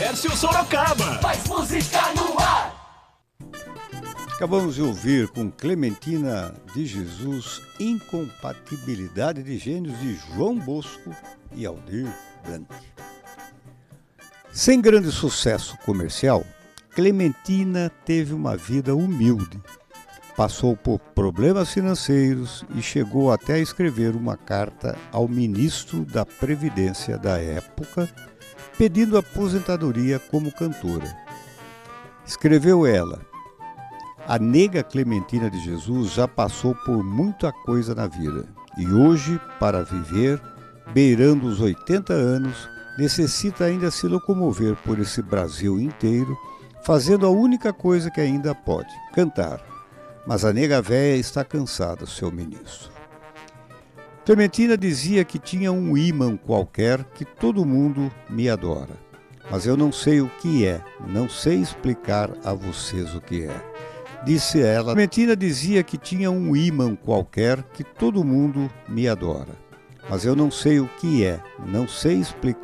Comércio Sorocaba. Mais música no ar. Acabamos de ouvir com Clementina de Jesus Incompatibilidade de Gênios de João Bosco e Aldir Blanc. Sem grande sucesso comercial, Clementina teve uma vida humilde. Passou por problemas financeiros e chegou até a escrever uma carta ao ministro da Previdência da época, pedindo aposentadoria como cantora. Escreveu ela: a nega Clementina de Jesus já passou por muita coisa na vida e hoje, para viver, beirando os 80 anos, necessita ainda se locomover por esse Brasil inteiro, fazendo a única coisa que ainda pode, cantar. Mas a nega véia está cansada, seu ministro. Clementina dizia que tinha um ímã qualquer que todo mundo me adora. Mas eu não sei o que é, não sei explicar a vocês o que é. Disse ela. Clementina dizia que tinha um ímã qualquer que todo mundo me adora. Mas eu não sei o que é, não sei explicar.